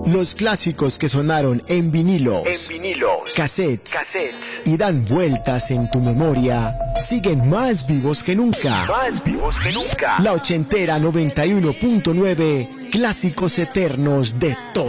Los clásicos que sonaron en vinilos, cassettes y dan vueltas en tu memoria siguen más vivos que nunca. La ochentera 91.9, clásicos eternos de todo.